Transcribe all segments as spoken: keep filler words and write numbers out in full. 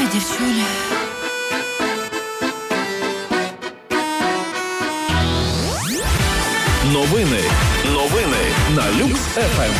дівчуля. Новини. Новини на Люкс еф ем.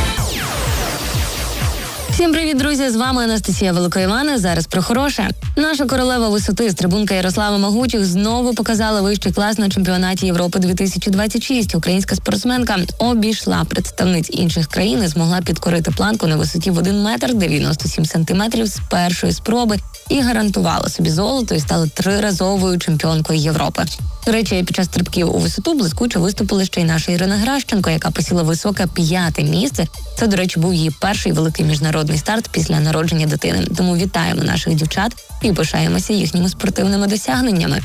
Всім привіт, друзі! З вами Анастасія Великоївана. Зараз про хороше. Наша королева висоти, стрибунка Ярослава Могучих, знову показала вищий клас на чемпіонаті Європи дві тисячі двадцять шість. Українська спортсменка обійшла представниць інших країн і змогла підкорити планку на висоті в один метр дев'яносто сім сантиметрів з першої спроби і гарантувала собі золото і стала триразовою чемпіонкою Європи. До речі, під час стрибків у висоту блискуче виступила ще й наша Ірина Гращенко, яка посіла високе п'яте місце. Це, до речі, був її перший великий міжнародний старт після народження дитини. Тому вітаємо наших дівчат і пишаємося їхніми спортивними досягненнями.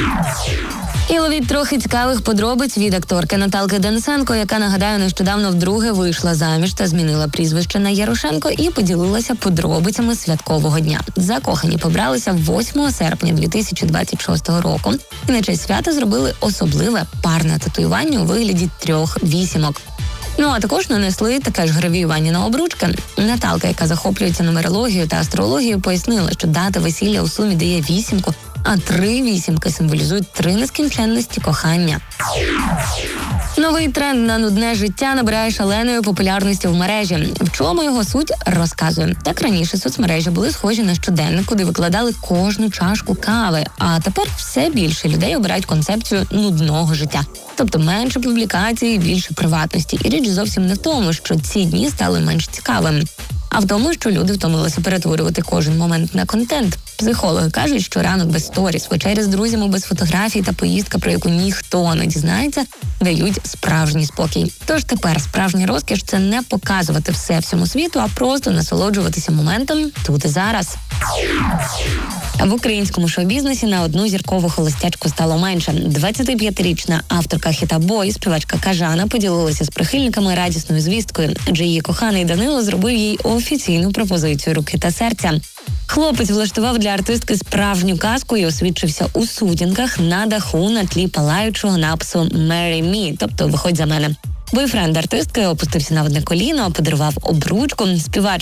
І ловіть трохи цікавих подробиць від акторки Наталки Денисенко, яка, нагадаю, нещодавно вдруге вийшла заміж та змінила прізвище на Ярошенко і поділилася подробицями святкового дня. Закохані побралися восьмого серпня дві тисячі двадцять шостого року і на честь свята зробили особливе парне татуювання у вигляді трьох вісімок. Ну, а також нанесли таке ж гравіювання на обручки. Наталка, яка захоплюється нумерологією та астрологією, пояснила, що дата весілля у сумі дає вісімку, а три вісімки символізують три нескінченності кохання. Новий тренд на нудне життя набирає шаленої популярності в мережі. В чому його суть, розказую. Так раніше соцмережі були схожі на щоденник, куди викладали кожну чашку кави. А тепер все більше людей обирають концепцію нудного життя. Тобто менше публікацій, більше приватності. І річ зовсім не в тому, що ці дні стали менш цікавими, а в тому, що люди втомилися перетворювати кожен момент на контент. Психологи кажуть, що ранок без сторіс, вечеря з друзями без фотографій та поїздка, про яку ніхто не дізнається, дають справжній спокій. Тож тепер справжній розкіш – це не показувати все всьому світу, а просто насолоджуватися моментом тут і зараз. В українському шоу-бізнесі на одну зіркову холостячку стало менше. двадцятип'ятирічна авторка хіта «Бой», співачка Кажана, поділилася з прихильниками радісною звісткою, адже її коханий Данило зробив їй офіційну пропозицію руки та серця. Хлопець влаштував для артистки справжню казку і освідчився у сутінках на даху на тлі палаючого напису «Marry me», тобто «Виходь за мене». Бойфренд артистки опустився на одне коліно, подарував обручку. Співачка